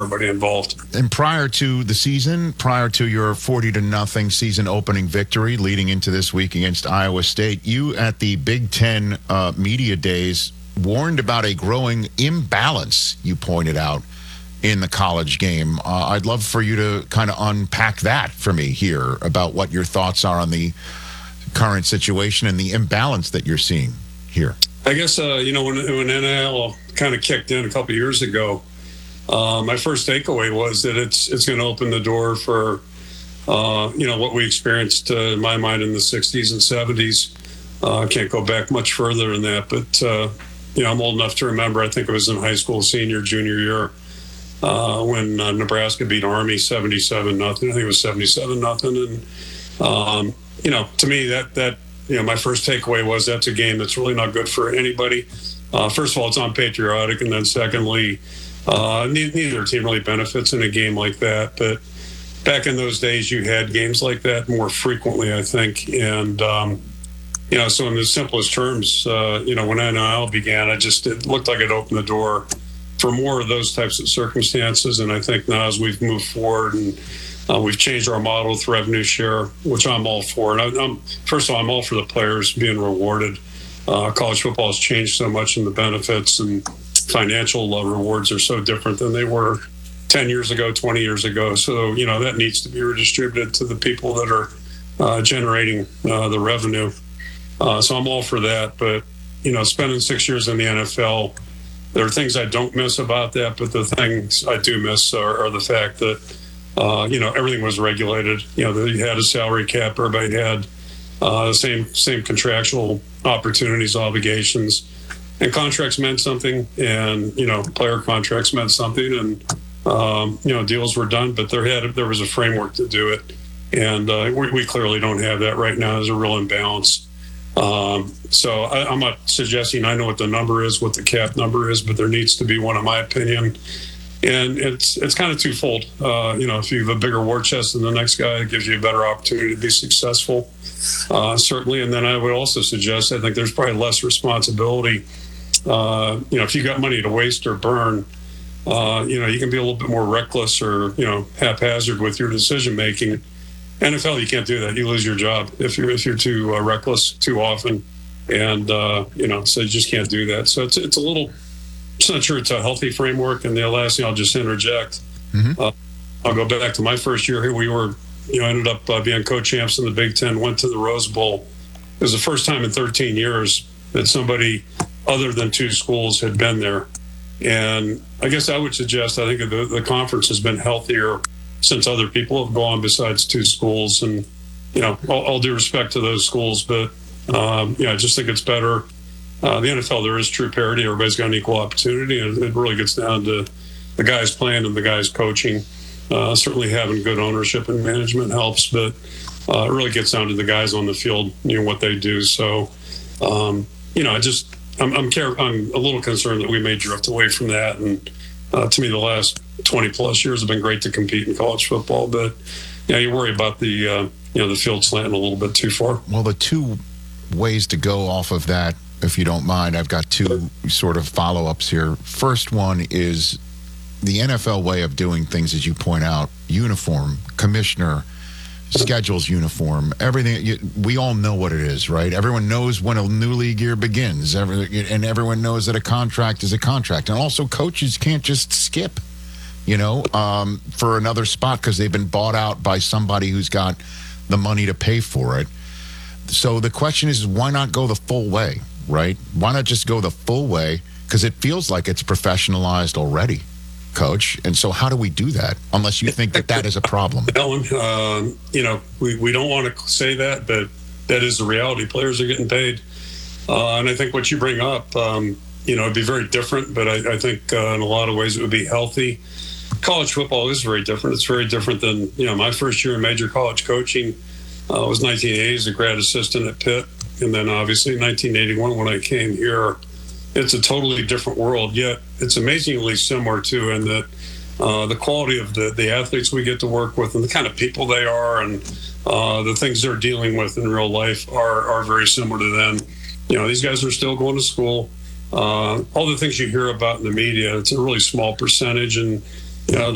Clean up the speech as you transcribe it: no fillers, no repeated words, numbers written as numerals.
everybody involved. And prior to the season, prior to your 40-0 season opening victory leading into this week against Iowa State, you at the Big Ten media days warned about a growing imbalance, you pointed out, in the college game. I'd love for you to kind of unpack that for me here about what your thoughts are on the current situation and the imbalance that you're seeing here. I guess, when NIL kind of kicked in a couple of years ago, my first takeaway was that it's going to open the door for, what we experienced, in my mind, in the 60s and 70s. Can't go back much further than that, but, I'm old enough to remember, I think it was in high school, junior year, when Nebraska beat Army 77-0. I think it was 77-0. And, to me, that my first takeaway was that's a game that's really not good for anybody. First of all, it's unpatriotic. And then secondly, neither team really benefits in a game like that. But back in those days, you had games like that more frequently, I think. And, so in the simplest terms, when NIL began, it looked like it opened the door for more of those types of circumstances. And I think now as we've moved forward and we've changed our model with revenue share, which I'm all for. And first of all, I'm all for the players being rewarded. College football has changed so much in the benefits and financial rewards are so different than they were 10 years ago, 20 years ago. So, that needs to be redistributed to the people that are generating the revenue. So I'm all for that. But, spending 6 years in the NFL, there are things I don't miss about that, but the things I do miss are the fact that, everything was regulated. You had a salary cap, everybody had the same contractual opportunities, obligations, and contracts meant something, and, player contracts meant something, and, deals were done, but there was a framework to do it. And we clearly don't have that right now. There's a real imbalance. So I'm not suggesting I know what the number is, what the cap number is, but there needs to be one, in my opinion. And it's kind of twofold. If you have a bigger war chest than the next guy, it gives you a better opportunity to be successful, certainly. And then I would also suggest, I think there's probably less responsibility. If you got money to waste or burn, you can be a little bit more reckless or, haphazard with your decision making. NFL, you can't do that. You lose your job if you're too reckless too often, and so you just can't do that. So it's a little. It's not sure it's a healthy framework. And the last thing I'll just interject. Mm-hmm. I'll go back to my first year here. We were, ended up being co-champs in the Big Ten. Went to the Rose Bowl. It was the first time in 13 years that somebody other than two schools had been there. And I guess I would suggest I think the conference has been healthier since other people have gone besides two schools. And, all due respect to those schools, but, I just think it's better. The NFL, there is true parity. Everybody's got an equal opportunity. And it really gets down to the guys playing and the guys coaching. Certainly having good ownership and management helps, but it really gets down to the guys on the field, what they do. So, I'm a little concerned that we may drift away from that. And to me, the last 20 plus years have been great to compete in college football, but you worry about the field slanting a little bit too far. Well, the two ways to go off of that, if you don't mind, I've got two sort of follow-ups here. First one is the NFL way of doing things, as you point out, uniform, commissioner, schedules uniform, everything. We all know what it is, right? Everyone knows when a new league year begins, and everyone knows that a contract is a contract. And also coaches can't just skip, for another spot because they've been bought out by somebody who's got the money to pay for it. So the question is, why not go the full way, right? Why not just go the full way? Because it feels like it's professionalized already, Coach. And so how do we do that unless you think that is a problem? Ellen, we don't want to say that, but that is the reality. Players are getting paid. And I think what you bring up, it'd be very different, but I think in a lot of ways it would be healthy. College football is very different. It's very different than, my first year in major college coaching was 1980 as a grad assistant at Pitt. And then obviously 1981 when I came here, it's a totally different world, yet it's amazingly similar too, in that the quality of the athletes we get to work with and the kind of people they are and the things they're dealing with in real life are very similar to them. These guys are still going to school. All the things you hear about in the media, it's a really small percentage, and